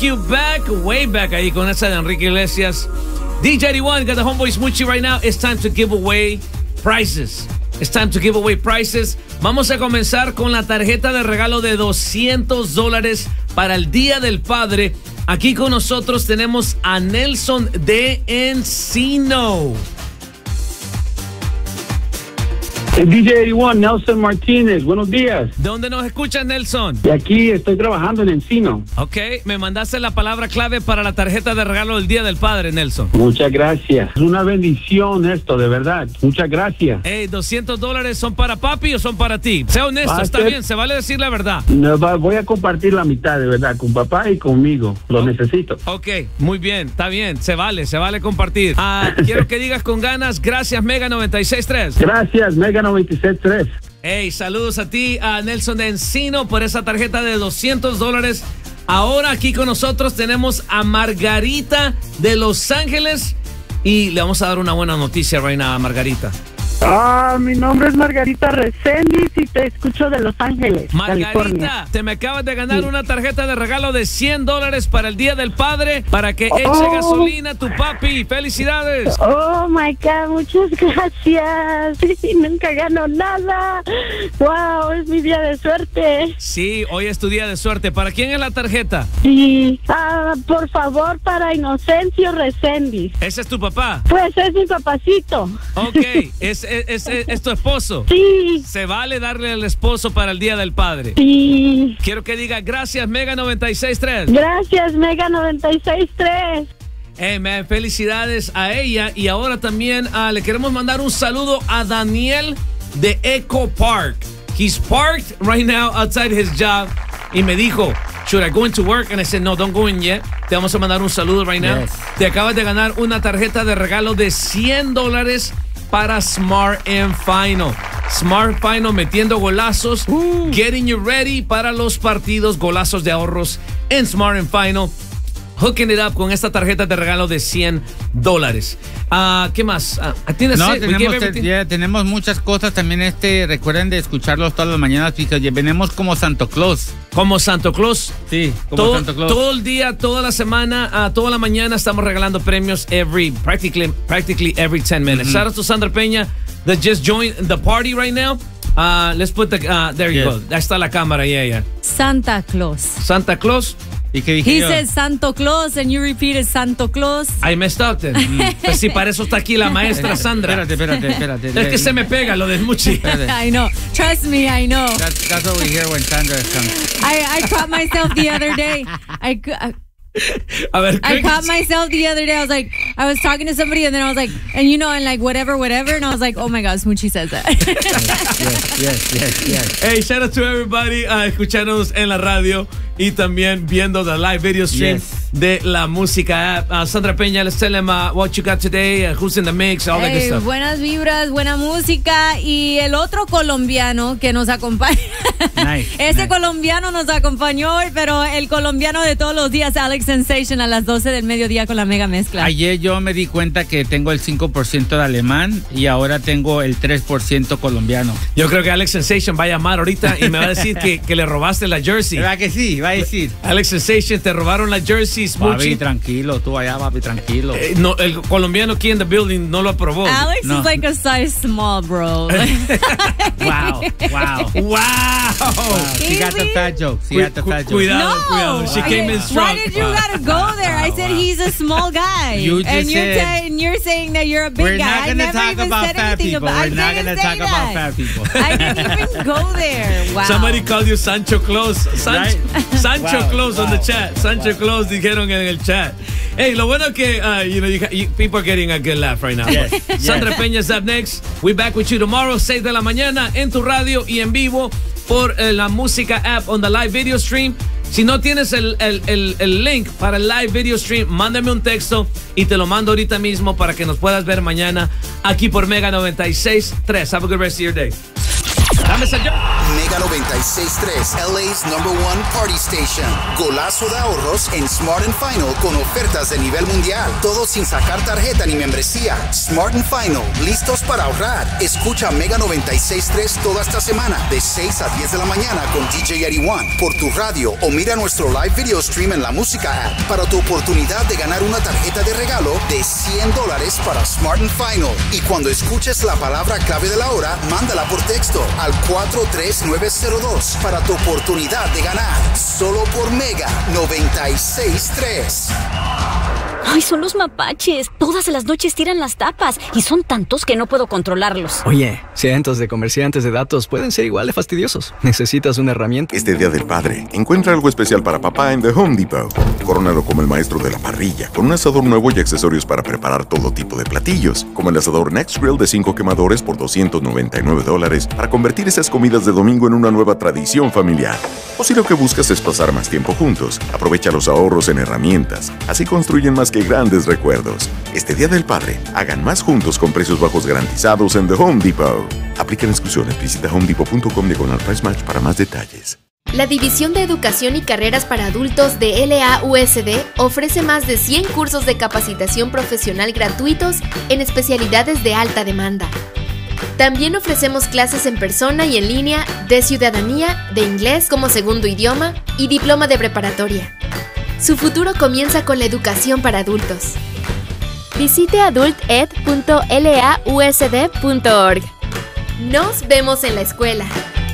You back, way back ahí con esa de Enrique Iglesias. DJ 81 got the homeboy Smoochie right now. It's time to give away prizes. It's time to give away prizes. Vamos a comenzar con la tarjeta de regalo de $200 para el Día del Padre. Aquí con nosotros tenemos a Nelson de Encino. DJ 81, Nelson Martínez, buenos días. ¿De dónde nos escuchas, Nelson? De aquí estoy trabajando en Encino. Ok, me mandaste la palabra clave para la tarjeta de regalo del Día del Padre, Nelson. Muchas gracias. Es una bendición esto, de verdad. Muchas gracias. Hey, $200 son para papi o son para ti. Sea honesto, está bien, se vale decir la verdad. No, voy a compartir la mitad, de verdad, con papá y conmigo. Lo necesito. Ok, muy bien, está bien, se vale compartir. Quiero que digas con ganas, gracias Mega 96.3. Gracias, Mega 96.3. Hey, saludos a ti, a Nelson de Encino, por esa tarjeta de $200. Ahora aquí con nosotros tenemos a Margarita de Los Ángeles y le vamos a dar una buena noticia right now a Margarita. Mi nombre es Margarita Reséndiz y te escucho de Los Ángeles, Margarita, California. te me acabas de ganar una tarjeta de regalo de $100 para el Día del Padre, para que eche gasolina a tu papi. ¡Felicidades! Oh my God, muchas gracias. Nunca gano nada. Wow, es mi día de suerte. Sí, hoy es tu día de suerte. ¿Para quién es la tarjeta? Sí, por favor, para Inocencio Reséndiz. ¿Ese es tu papá? Pues es mi papacito. Ok, ¿es tu esposo? Sí. ¿Se vale darle al esposo para el Día del Padre? Sí. Quiero que diga gracias Mega 96.3. Gracias Mega 96.3. Hey man, felicidades a ella. Y ahora también le queremos mandar un saludo a Daniel de Echo Park. He's parked right now outside his job. Y me dijo, should I go into work? And I said, no, don't go in yet. Te vamos a mandar un saludo right now. Yes. Te acabas de ganar una tarjeta de regalo de $100 para Smart & Final. Smart & Final metiendo golazos, getting you ready para los partidos, golazos de ahorros en Smart & Final. Hooking it up con esta tarjeta de regalo de $100. ¿Qué más? Tenemos muchas cosas también. Recuerden de escucharlos todas las mañanas, fíjate, venimos como Santo Claus. Como Santo Claus. Sí, como Santo Claus. Todo el día, toda la semana, toda la mañana estamos regalando premios practically every 10 minutes. Shout out to Sandra Peña that just joined the party right now. Let's put there you go. Ahí está la cámara, yeah. Santa Claus. Santa Claus. ¿Y qué dije He yo? says Santo Claus and you repeated Santo Claus. I messed up then. Pues sí, para eso está aquí la maestra Sandra. Espérate. Es que se me pega lo de Smuchi. I know. Trust me, I know. That's what we hear when Sandra comes. I caught myself the other day. I caught myself the other day. I was talking to somebody and then I was like, and like whatever. And I was like, oh my God, Smoochie says that. Yes. Hey, shout out to everybody escuchándonos en la radio y también viendo the live video stream de la música app. Sandra Peña, let's tell them what you got today, who's in the mix, all that good stuff. Buenas vibras, buena música y el otro colombiano que nos acompaña. Ese colombiano nos acompañó hoy, pero el colombiano de todos los días, Alex Sensation, a las 12 del mediodía con la mega mezcla. Ayer yo me di cuenta que tengo el 5% de alemán y ahora tengo el 3% colombiano. Yo creo que Alex Sensation va a llamar ahorita y me va a decir que le robaste la jersey. ¿Verdad que sí? Va a decir. Alex Sensation, te robaron la jersey, Smoochie. Papi, tranquilo, tú allá, papi, tranquilo. No, el colombiano aquí en the building no lo aprobó. Alex is like a size small, bro. Wow. She got the fat joke. Cuidado. She came in strong. Why did you gotta go there? I said he's a small guy. You just you're saying that you're a big guy. We're not going to talk about fat people. We're not going to talk about fat people. I didn't even go there. Wow. Somebody called you Sancho Claus. Sancho Claus on the chat. Sancho Claus dijeron en el chat. Hey, lo bueno que people are getting a good laugh right now. Yes. Sandra Peña's up next. We're back with you tomorrow, 6 de la mañana, en tu radio y en vivo por la música app on the live video stream. Si no tienes el link para el live video stream, mándame un texto y te lo mando ahorita mismo para que nos puedas ver mañana aquí por Mega 96.3. Have a good rest of your day. Dame señor. Mega 96.3, LA's #1 party station. Golazo de ahorros en Smart & Final con ofertas de nivel mundial. Todo sin sacar tarjeta ni membresía. Smart & Final, listos para ahorrar. Escucha Mega 96.3 toda esta semana de 6 a 10 de la mañana con DJ 81 por tu radio o mira nuestro live video stream en la música app para tu oportunidad de ganar una tarjeta de regalo de $100 para Smart & Final. Y cuando escuches la palabra clave de la hora, mándala por texto al 43902 para tu oportunidad de ganar. Solo por Mega 96.3. Ay, son los mapaches. Todas las noches tiran las tapas y son tantos que no puedo controlarlos. Oye, cientos de comerciantes de datos pueden ser igual de fastidiosos. ¿Necesitas una herramienta? Este Día del Padre, encuentra algo especial para papá en The Home Depot. Corónalo como el maestro de la parrilla, con un asador nuevo y accesorios para preparar todo tipo de platillos, como el asador Next Grill de 5 quemadores por $299 para convertir esas comidas de domingo en una nueva tradición familiar. O si lo que buscas es pasar más tiempo juntos, aprovecha los ahorros en herramientas. Así construyen más que grandes recuerdos. Este Día del Padre, hagan más juntos con precios bajos garantizados en The Home Depot. Aplican exclusiones. Visita homedepot.com/price match para más detalles. La División de Educación y Carreras para Adultos de LAUSD ofrece más de 100 cursos de capacitación profesional gratuitos en especialidades de alta demanda. También ofrecemos clases en persona y en línea de ciudadanía, de inglés como segundo idioma y diploma de preparatoria. Su futuro comienza con la educación para adultos. Visite adulted.lausd.org. Nos vemos en la escuela.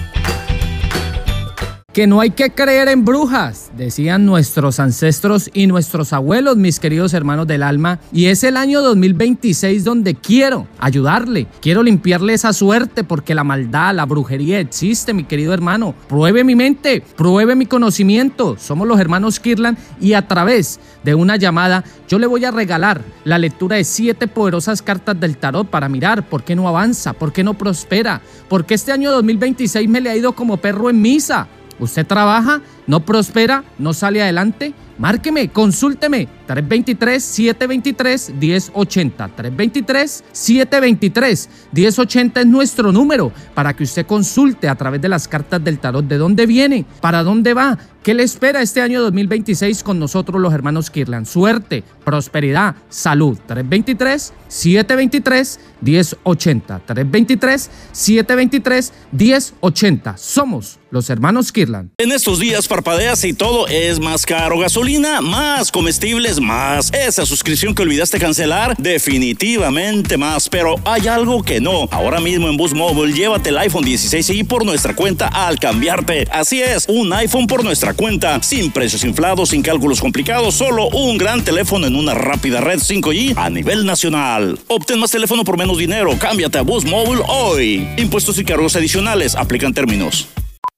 Que no hay que creer en brujas, decían nuestros ancestros y nuestros abuelos, mis queridos hermanos del alma. Y es el año 2026 donde quiero ayudarle, quiero limpiarle esa suerte porque la maldad, la brujería existe, mi querido hermano. Pruebe mi mente, pruebe mi conocimiento. Somos los hermanos Kirtland y a través de una llamada yo le voy a regalar la lectura de 7 poderosas cartas del tarot para mirar por qué no avanza, por qué no prospera, porque este año 2026 me le ha ido como perro en misa. ¿Usted trabaja, no prospera, no sale adelante? Márqueme, consúlteme, 323-723-1080. 323-723-1080 es nuestro número para que usted consulte a través de las cartas del tarot de dónde viene, para dónde va, qué le espera este año 2026 con nosotros los hermanos Kirtland. Suerte, prosperidad, salud. 323-723-1080. 323-723-1080. Somos los hermanos Kirtland. En estos días parpadeas y todo es más caro. Gasolina, más comestibles, más. Esa suscripción que olvidaste cancelar, definitivamente más. Pero hay algo que no. Ahora mismo en Boost Mobile, llévate el iPhone 16i por nuestra cuenta al cambiarte. Así es, un iPhone por nuestra cuenta, sin precios inflados, sin cálculos complicados, solo un gran teléfono en una rápida red 5G a nivel nacional. Obtén más teléfono por menos dinero. Cámbiate a Boost Mobile hoy. Impuestos y cargos adicionales. Aplican términos.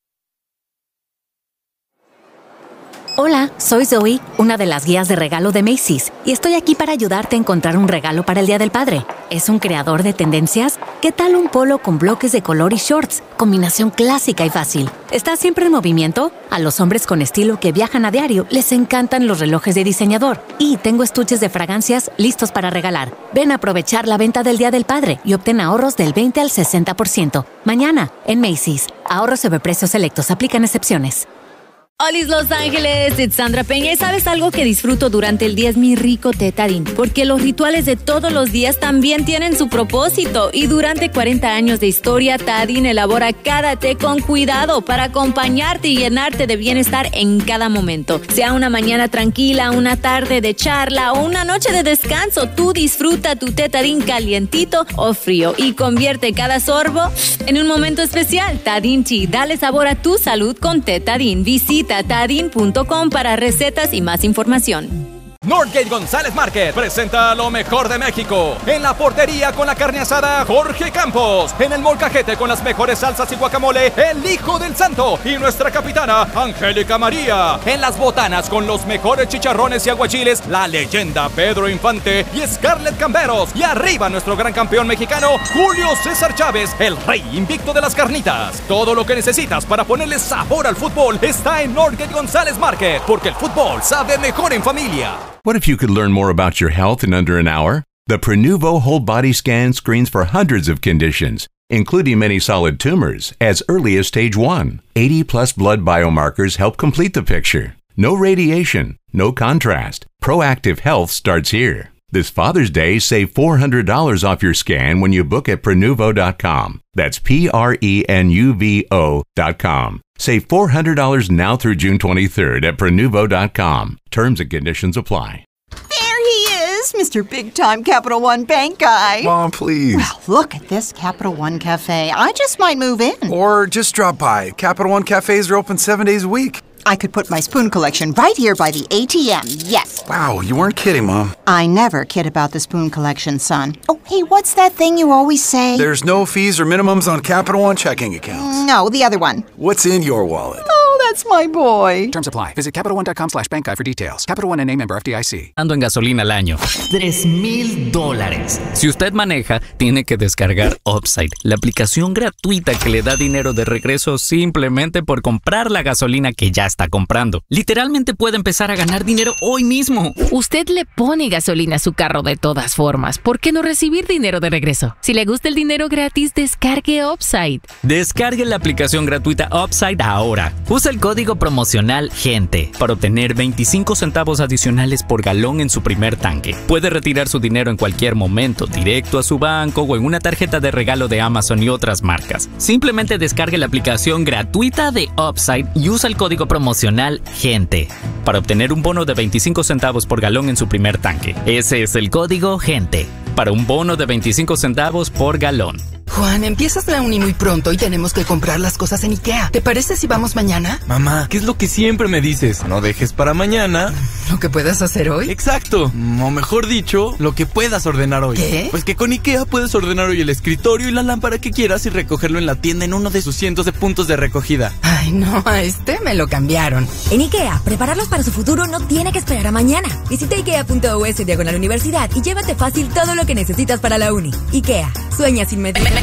Hola, soy Zoe, una de las guías de regalo de Macy's, y estoy aquí para ayudarte a encontrar un regalo para el Día del Padre. ¿Es un creador de tendencias? ¿Qué tal un polo con bloques de color y shorts? Combinación clásica y fácil. ¿Está siempre en movimiento? A los hombres con estilo que viajan a diario les encantan los relojes de diseñador. Y tengo estuches de fragancias listos para regalar. Ven a aprovechar la venta del Día del Padre y obtén ahorros del 20 al 60%. Mañana, en Macy's. Ahorros sobre precios selectos. Aplican excepciones. Hola Los Ángeles, it's Sandra Peña. ¿Y sabes algo que disfruto durante el día? Es mi rico té Tajín, porque los rituales de todos los días también tienen su propósito. Y durante 40 años de historia, Tajín elabora cada té con cuidado para acompañarte y llenarte de bienestar en cada momento. Sea una mañana tranquila, una tarde de charla o una noche de descanso, tú disfruta tu té Tajín calientito o frío y convierte cada sorbo en un momento especial. Tajín Tea, dale sabor a tu salud con té Tajín. Visita tajín.com para recetas y más información. Northgate González Market presenta lo mejor de México. En la portería con la carne asada, Jorge Campos. En el molcajete con las mejores salsas y guacamole, el Hijo del Santo. Y nuestra capitana, Angélica María. En las botanas con los mejores chicharrones y aguachiles, la leyenda Pedro Infante y Scarlett Camberos. Y arriba nuestro gran campeón mexicano, Julio César Chávez, el rey invicto de las carnitas. Todo lo que necesitas para ponerle sabor al fútbol está en Northgate González Market, porque el fútbol sabe mejor en familia. What if you could learn more about your health in under an hour? The Prenuvo Whole Body Scan screens for hundreds of conditions, including many solid tumors, as early as stage 1. 80-plus blood biomarkers help complete the picture. No radiation, no contrast. Proactive health starts here. This Father's Day, save $400 off your scan when you book at Prenuvo.com. That's Prenuvo.com. Save $400 now through June 23rd at Prenuvo.com. Terms and conditions apply. There he is, Mr. Big-Time Capital One Bank guy. Mom, please. Well, look at this Capital One Cafe. I just might move in. Or just drop by. Capital One Cafes are open 7 days a week. I could put my spoon collection right here by the ATM, yes. Wow, you weren't kidding, Mom. I never kid about the spoon collection, son. Oh, hey, what's that thing you always say? There's no fees or minimums on Capital One checking accounts. No, the other one. What's in your wallet? Oh, that's my boy. Terms apply. Visit CapitalOne.com/bankguy for details. Capital One, N.A. member FDIC. Ando en gasolina al año. $3,000. Si usted maneja, tiene que descargar Upside, la aplicación gratuita que le da dinero de regreso simplemente por comprar la gasolina que ya está comprando. Literalmente puede empezar a ganar dinero hoy mismo. Usted le pone gasolina a su carro de todas formas. ¿Por qué no recibir dinero de regreso? Si le gusta el dinero gratis, descargue Upside. Descargue la aplicación gratuita Upside ahora. Usa el código promocional GENTE para obtener 25 centavos adicionales por galón en su primer tanque. Puede retirar su dinero en cualquier momento, directo a su banco o en una tarjeta de regalo de Amazon y otras marcas. Simplemente descargue la aplicación gratuita de Upside y usa el código promocional GENTE para obtener un bono de 25 centavos por galón en su primer tanque. Ese es el código GENTE para un bono de 25 centavos por galón. Juan, empiezas la uni muy pronto y tenemos que comprar las cosas en IKEA. ¿Te parece si vamos mañana? Mamá, ¿qué es lo que siempre me dices? No dejes para mañana ¿lo que puedas hacer hoy? Exacto, o mejor dicho, lo que puedas ordenar hoy. ¿Qué? Pues que con IKEA puedes ordenar hoy el escritorio y la lámpara que quieras y recogerlo en la tienda en uno de sus cientos de puntos de recogida. Ay, no, a este me lo cambiaron. En IKEA, prepararlos para su futuro no tiene que esperar a mañana. Visita ikea.us/universidad y llévate fácil todo lo que necesitas para la uni. IKEA, sueña sin medida.